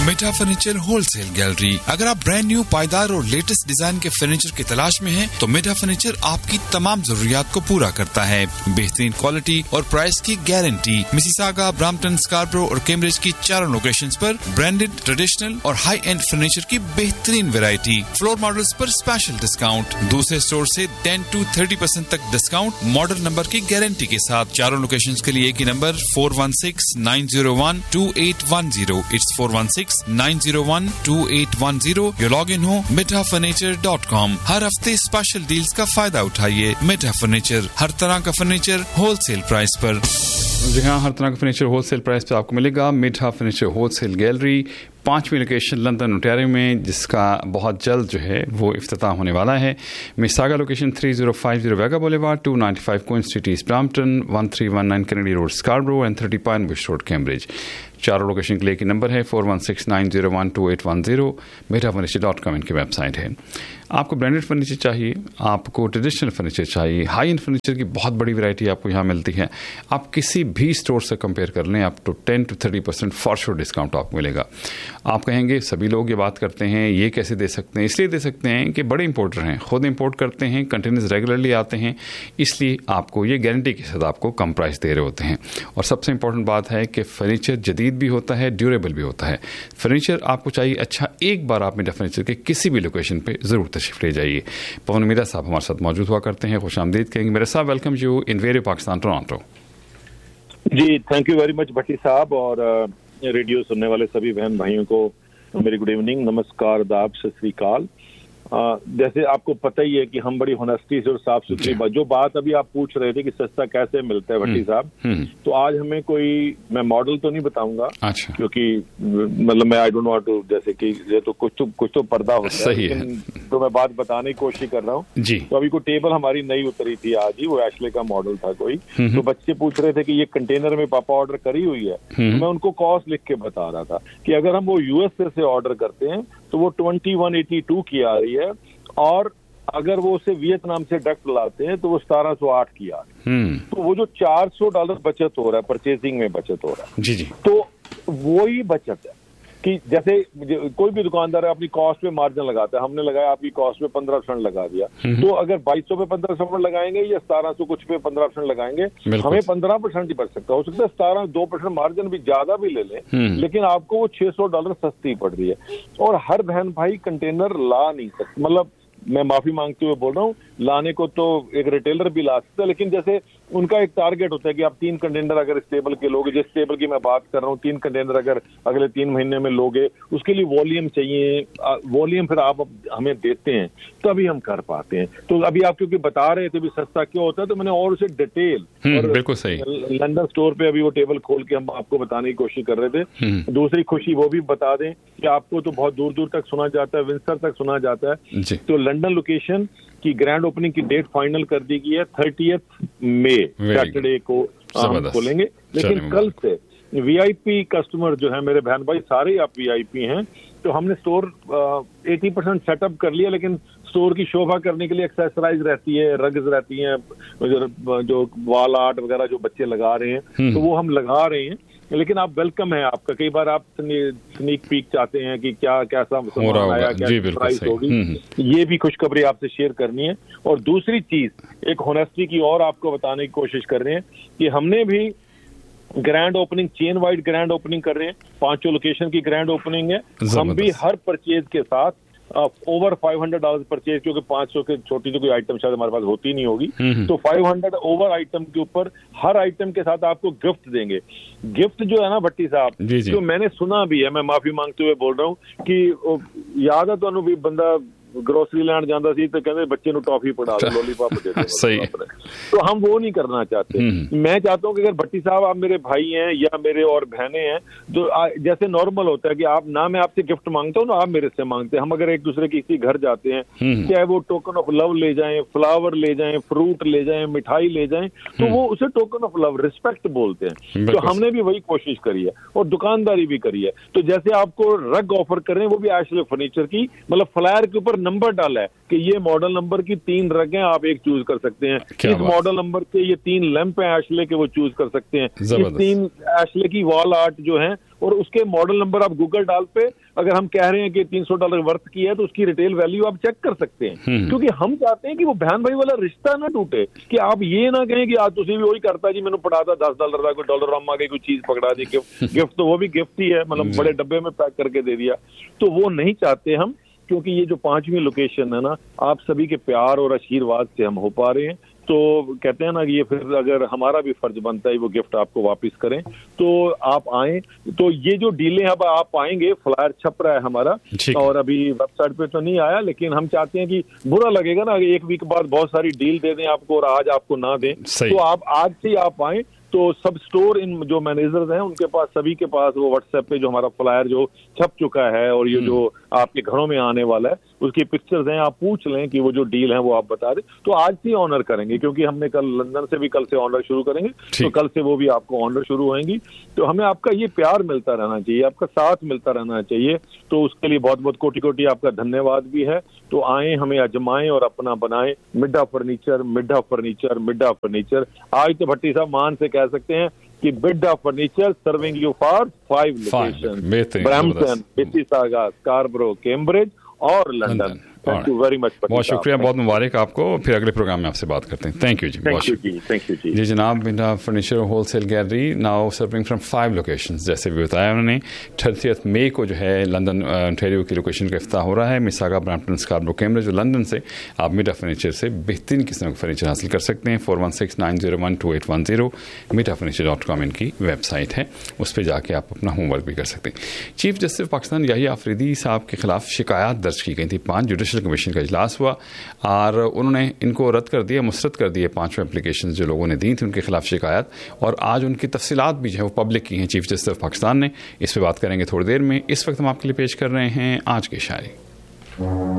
मिठा furniture wholesale gallery. अगर आप ब्रांड न्यू पायदार और लेटेस्ट डिजाइन के फर्नीचर की तलाश में हैं, तो मिठा फर्नीचर आपकी तमाम जरूरियात को पूरा करता है। बेहतरीन क्वालिटी और प्राइस की गारंटी। मिसिसागा, ब्रैम्पटन, स्कार्बरो और कैम्ब्रिज की चारों लोकेशंस पर ब्रांडेड, ट्रेडिशनल और हाई एंड फर्नीचर की बेहतरीन वैरायटी। फ्लोर मॉडल्स पर स्पेशल डिस्काउंट। दूसरे स्टोर से 10 to 30% तक डिस्काउंट मॉडल नंबर की गारंटी के साथ। चारों लोकेशंस के लिए एक ही नंबर 416-901-2810। इट्स 416-901-2810। ये लॉग इन हो mitafurniture.com। हर हफ्ते स्पेशल डील्स का फायदा उठाइए। मिठा फर्नीचर, हर तरह का फर्नीचर होलसेल प्राइस पर। जी हाँ, हर तरह का फर्नीचर होलसेल प्राइस पे आपको मिलेगा। मिठा फर्नीचर होलसेल गैलरी, 5वीं लोकेशन लंदन ओंटारियो में, जिसका बहुत जल्द जो है वो इफ्तिताह होने वाला है। Mississauga location 3050 Vega boulevard, 295 queen street east Brampton, 1319 Kennedy road स्कार्बरो and 30 pine Bush road Cambridge. चारों लोकेशन के लिए एक नंबर है 416-901-2810। mitafurniture.com इनकी वेबसाइट है। आपको ब्रांडेड फर्नीचर चाहिए, आपको ट्रेडिशनल फर्नीचर चाहिए, हाई एंड फर्नीचर की बहुत बड़ी वैरायटी आपको यहाँ मिलती है। आप किसी भी स्टोर से कंपेयर कर लें, आप तो 10 to 30% फॉर श्योर डिस्काउंट आपको मिलेगा। आप कहेंगे सभी लोग ये बात करते हैं, ये कैसे दे सकते हैं? इसलिए दे सकते हैं कि बड़े इंपोर्टर हैं, खुद इंपोर्ट करते हैं, कंटेनर्स रेगुलरली आते हैं, इसलिए आपको ये गारंटी के साथ आपको कम प्राइस दे रहे होते हैं। और सबसे इंपॉर्टेंट बात है कि फर्नीचर जदीद भी होता है, ड्यूरेबल भी होता है। फर्नीचर आपको चाहिए अच्छा, एक बार आप मिठा फर्नीचर के किसी भी लोकेशन पे जरूर तशरीफ ले जाइए। पवन मीरा साहब हमारे साथ मौजूद हुआ करते हैं, खुश आमदीद कहेंगे। मेरा साहब, welcome you in very Pakistan Toronto. Ji, thank you very much भट्टी साहब, और रेडियो सुनने वाले सभी बहन भाइयों को मेरी गुड इवनिंग, नमस्कार, आदाब, सत श्री अकाल। जैसे आपको पता ही है कि हम बड़ी होनेस्टी से और साफ सुथरी बात, जो बात अभी आप पूछ रहे थे कि सस्ता कैसे मिलता है भट्टी साहब, तो आज हमें कोई, मैं मॉडल तो नहीं बताऊंगा, अच्छा, क्योंकि मतलब मैं आई डोंट वांट टू, जैसे कि ये तो कुछ तो पर्दा होता है, लेकिन तो मैं बात बताने की कोशिश कर रहा हूँ। तो अभी कोई टेबल हमारी नई उतरी थी आज ही, वो एशले का मॉडल था कोई, तो बच्चे पूछ रहे थे कि ये कंटेनर में पापा ऑर्डर करी हुई है, तो मैं उनको कॉस्ट लिख के बता रहा था कि अगर हम वो यूएसए से ऑर्डर करते हैं तो वो 2182 की आ रही है, और अगर वो उसे वियतनाम से डक्ट लाते हैं तो वो 1708 की आ रही है। तो वो जो $400 बचत हो रहा है, परचेजिंग में बचत हो रहा है, जी जी, तो वही बचत है कि जैसे कोई भी दुकानदार अपनी कॉस्ट पे मार्जिन लगाता है, हमने लगाया आपकी कॉस्ट पे 15% लगा दिया, तो अगर 2200 पे 15% लगाएंगे या 1700 कुछ पे 15% लगाएंगे, हमें 15% ही बच सकता है। हो सकता है 2% मार्जिन भी ज्यादा भी ले लें, लेकिन आपको वो $600 सस्ती पड़ रही है। और हर बहन भाई कंटेनर ला नहीं सकते, मतलब मैं माफी मांगते हुए बोल रहा हूँ, लाने को तो एक रिटेलर भी ला सकता है, लेकिन जैसे उनका एक टारगेट होता है कि आप 3 कंटेनर अगर इस टेबल के लोगे, जिस टेबल की मैं बात कर रहा हूँ, 3 कंटेनर अगर अगले 3 महीने में लोगे, उसके लिए वॉल्यूम चाहिए, वॉल्यूम फिर आप हमें देते हैं तभी हम कर पाते हैं। तो अभी आप क्योंकि बता रहे थे भी सस्ता क्यों होता है, तो मैंने और उसे डिटेल, बिल्कुल सही, लंदन स्टोर पे अभी वो टेबल खोल के हम आपको बताने की कोशिश कर रहे थे। दूसरी खुशी वो भी बता दें कि आपको तो बहुत दूर दूर तक सुना जाता है, विंसर तक सुना जाता है, तो लंदन लोकेशन की ग्रैंड ओपनिंग की डेट फाइनल कर दी गई है 30 मई, सैटरडे को हम खोलेंगे। लेकिन कल से वीआईपी कस्टमर जो है मेरे बहन भाई, सारे आप वीआईपी हैं, तो हमने स्टोर 80% सेटअप कर लिया, लेकिन स्टोर की शोभा करने के लिए एक्सेसराइज रहती है, रग्स रहती हैं, जो वॉल आर्ट वगैरह जो बच्चे लगा रहे हैं, तो वो हम लगा रहे हैं। लेकिन आप वेलकम है आपका, कई बार आप स्नीक पीक चाहते हैं कि क्या कैसा सामान आया, क्या प्राइस होगी, ये भी खुशखबरी आपसे शेयर करनी है। और दूसरी चीज, एक होनेस्टी की और आपको बताने की कोशिश कर रहे हैं कि हमने भी grand opening, chain wide grand opening कर रहे हैं, 5 लोकेशन की ग्रैंड ओपनिंग है। हम भी हर परचेज के साथ ओवर $500 परचेज, क्योंकि 500 के छोटी तो कोई आइटम शायद हमारे पास होती नहीं होगी, तो 500 ओवर आइटम के ऊपर हर आइटम के साथ आपको गिफ्ट देंगे। गिफ्ट जो है ना भट्टी साहब, जो मैंने सुना भी है, मैं माफी मांगते हुए बोल रहा हूँ कि याद है तो भी बंदा ग्रोसरी लैंड जाता सी तो कहते बच्चे ਨੂੰ टॉफी पड़ा दो, लॉलीपॉप दे दो, सही। तो हम वो नहीं करना चाहते। मैं चाहता हूँ कि अगर भट्टी साहब आप मेरे भाई हैं या मेरे और बहनें हैं, तो जैसे नॉर्मल होता है कि आप ना मैं आपसे गिफ्ट मांगता हूँ ना आप मेरे से मांगते हैं, हम अगर एक दूसरे किसी घर जाते हैं, चाहे वो टोकन ऑफ लव ले जाएं, फ्लावर ले जाएं, फ्रूट ले जाएं, मिठाई ले जाएं, तो वो उसे टोकन ऑफ लव, रिस्पेक्ट बोलते हैं। तो हमने भी वही कोशिश करी है और दुकानदारी भी करी है। तो जैसे आपको रग ऑफर कर रहे हैं, वो भी एशले फर्नीचर की, मतलब फ्लायर के ऊपर नंबर डाला है कि ये मॉडल नंबर की 3 रग हैं, आप एक चूज कर सकते हैं। इस मॉडल नंबर के ये 3 लैंप हैं एशले के, वो चूज कर सकते हैं। ये 3 एशले की वॉल आर्ट जो है, और उसके मॉडल नंबर आप गूगल डाल पे, अगर हम कह रहे हैं कि $300 वर्थ की है तो उसकी रिटेल वैल्यू आप चेक कर सकते हैं। क्योंकि हम चाहते हैं कि वो बहन भाई वाला रिश्ता ना टूटे, कि आप ये ना कहें कि आज तुझे भी वही करता जी, मैंने पढ़ा था $10 का, कोई डॉलर हम आगे कोई चीज पकड़ा दी, गिफ्ट तो वो भी गिफ्ट ही है, मतलब बड़े डब्बे में पैक करके दे दिया, तो वो नहीं चाहते हम। क्योंकि ये जो 5वीं लोकेशन है ना, आप सभी के प्यार और आशीर्वाद से हम हो पा रहे हैं, तो कहते हैं ना कि ये फिर अगर हमारा भी फर्ज बनता है वो गिफ्ट आपको वापस करें, तो आप आएं। तो ये जो डीलें अब आप पाएंगे, फ्लायर छप रहा है हमारा, और अभी वेबसाइट पे तो नहीं आया, लेकिन हम चाहते हैं कि बुरा लगेगा ना 1 वीक बाद बहुत सारी डील दे दें आपको और आज आपको ना दें, तो आप आज से आप आएं। तो सब स्टोर इन जो मैनेजर्स हैं उनके पास, सभी के पास वो व्हाट्सएप पे जो हमारा फ्लायर जो छप चुका है और ये जो आपके घरों में आने वाला है उसकी पिक्चर्स हैं, आप पूछ लें कि वो जो डील है वो आप बता दें, तो आज से ऑनर करेंगे। क्योंकि हमने कल लंदन से भी कल से ऑनर शुरू करेंगे, तो कल से वो भी आपको ऑनर शुरू होंगी। तो हमें आपका ये प्यार मिलता रहना चाहिए, आपका साथ मिलता रहना चाहिए, तो उसके लिए बहुत बहुत कोटि कोटि आपका धन्यवाद भी है। तो आएं, हमें आजमाएं और अपना बनाएं। Midda furniture, Midda furniture, Midda furniture. आज तो भट्टी साहब मान से कह सकते हैं कि Midda furniture serving you for 5 location, Brampton, Mississauga, स्कार्बरो, Cambridge और London. Thank you very much. बहुत शुक्रिया, बहुत मुबारक आपको। फिर अगले प्रोग्राम में आपसे बात करते हैं। Thank you ji. Thank you जी जनाब, Midda furniture wholesale gallery now serving from 5 locations, जैसे भी बताया उन्होंने। 30 मई को जो है लंदन ओंटारियो की लोकेशन का इफ्ताह हो रहा है। मिसिसागा, ब्रैम्पटन, स्कार्बरो, कैम्ब्रिज और लंदन से आप मिड्डा फर्नीचर से बेहतरीन किस्म का फर्नीचर हासिल कर सकते हैं। 4169012810 middafurniture.com इनकी वेबसाइट है, उस पर जाके आप अपना होमवर्क भी कर सकते हैं। चीफ जस्टिस पाकिस्तान याहिया आफरीदी साहब के खिलाफ शिकायत दर्ज की गई थी। 5 जुडिशल कमीशन का इजलास हुआ और उन्होंने इनको रद्द कर दिया, मुस्तरद कर दिए 5 एप्लीकेशन जो लोगों ने दी थी उनके खिलाफ शिकायत, और आज उनकी तफसीलात भी जो है वो पब्लिक की हैं चीफ जस्टिस ऑफ पाकिस्तान ने। इस पर बात करेंगे थोड़ी देर में। इस वक्त हम आपके लिए पेश कर रहे हैं आज की शायरी।